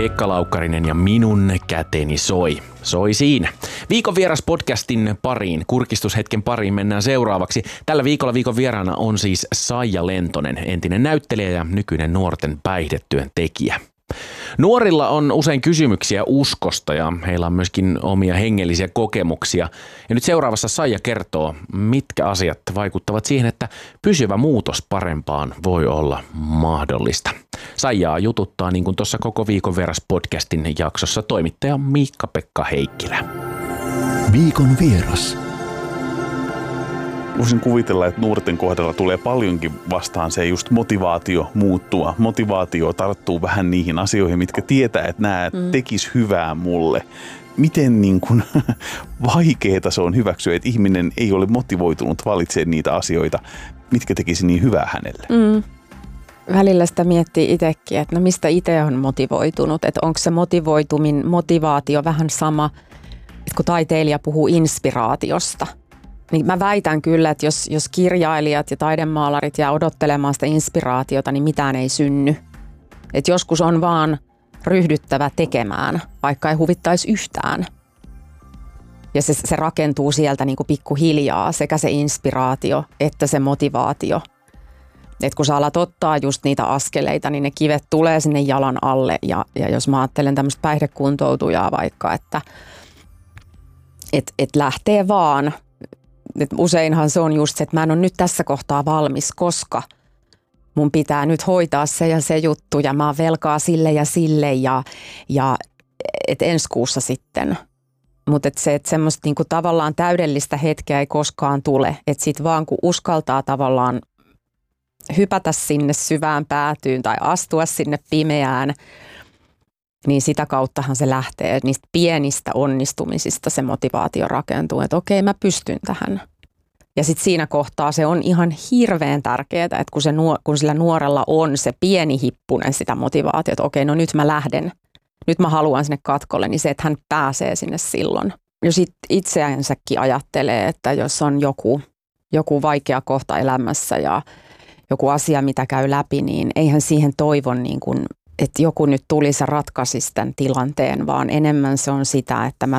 Pekka Laukkarinen ja minun käteni soi. Soi siinä. Viikon vieras podcastin pariin, kurkistushetken pariin mennään seuraavaksi. Tällä viikolla viikon vieraana on siis Saija Lentonen, entinen näyttelijä ja nykyinen nuorten päihdetyön tekijä. Nuorilla on usein kysymyksiä uskosta ja heillä on myöskin omia hengellisiä kokemuksia. Ja nyt seuraavassa Saija kertoo, mitkä asiat vaikuttavat siihen, että pysyvä muutos parempaan voi olla mahdollista. Saijaa jututtaa niin kuin tuossa koko viikon vieras podcastin jaksossa toimittaja Miikka-Pekka Heikkilä. Viikon vieras. Voisin kuvitella, että nuorten kohdalla tulee paljonkin vastaan se just motivaatio muuttua. Motivaatio tarttuu vähän niihin asioihin, mitkä tietää, että nämä tekis hyvää mulle. Miten vaikeeta se on hyväksyä, että ihminen ei ole motivoitunut valitsemaan niitä asioita, mitkä tekisi niin hyvää hänelle? Välillä sitä miettii itsekin, että no mistä itse on motivoitunut, että onko se motivaatio vähän sama, että kun taiteilija puhuu inspiraatiosta. Niin mä väitän kyllä, että jos kirjailijat ja taidemaalarit jää odottelemaan sitä inspiraatiota, niin mitään ei synny. Että joskus on vaan ryhdyttävä tekemään, vaikka ei huvittaisi yhtään. Ja se rakentuu sieltä niin kuin pikkuhiljaa, sekä se inspiraatio että se motivaatio. Että kun sä alat ottaa just niitä askeleita, niin ne kivet tulee sinne jalan alle. Ja jos mä ajattelen tämmöistä päihdekuntoutujaa vaikka, että lähtee vaan. Et useinhan se on just se, että mä en ole nyt tässä kohtaa valmis, koska mun pitää nyt hoitaa se ja se juttu ja mä oon velkaa sille ja sille ja et ensi kuussa sitten. Mutta että semmoista niinku tavallaan täydellistä hetkeä ei koskaan tule. Että sit vaan kun uskaltaa tavallaan hypätä sinne syvään päätyyn tai astua sinne pimeään, niin sitä kauttahan se lähtee. Niistä pienistä onnistumisista se motivaatio rakentuu, että okei, mä pystyn tähän. Ja sitten siinä kohtaa se on ihan hirveän tärkeää, että kun sillä nuorella on se pieni hippunen sitä motivaatiota, että okei, no nyt mä lähden, nyt mä haluan sinne katkolle, niin se, että hän pääsee sinne silloin. Jos itseänsäkin ajattelee, että jos on joku vaikea kohta elämässä ja joku asia, mitä käy läpi, niin eihän siihen toivon niin kuin, että joku nyt tulisi ja ratkaisisi tämän tilanteen, vaan enemmän se on sitä, että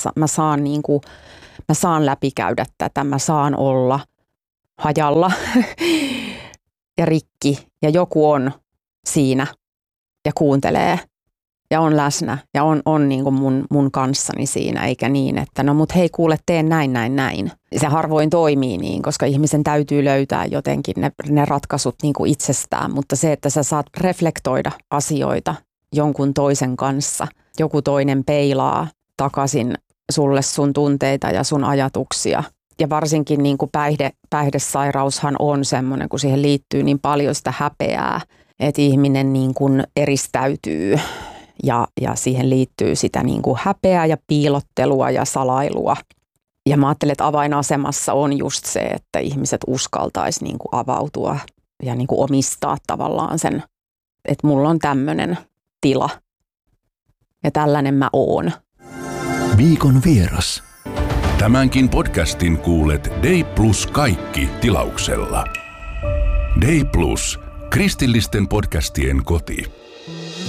mä saan läpikäydä tätä, mä saan olla hajalla ja rikki ja joku on siinä ja kuuntelee ja on läsnä ja on niin kuin mun kanssani siinä, eikä niin, että no mut hei kuule, teen näin. Se harvoin toimii niin, koska ihmisen täytyy löytää jotenkin ne ratkaisut niin kuin itsestään, mutta se, että sä saat reflektoida asioita jonkun toisen kanssa, joku toinen peilaa takaisin sulle sun tunteita ja sun ajatuksia. Ja varsinkin niin kuin päihdesairaushan on semmoinen, kun siihen liittyy niin paljon sitä häpeää, että ihminen niin kuin eristäytyy ja siihen liittyy sitä niin kuin häpeää ja piilottelua ja salailua. Ja mä ajattelen, että avainasemassa on just se, että ihmiset uskaltaisi niin kuin avautua ja niin kuin omistaa tavallaan sen, että mulla on tämmöinen tila ja tällainen mä oon. Viikon vieras. Tämänkin podcastin kuulet Day Plus kaikki -tilauksella. Day Plus, kristillisten podcastien koti.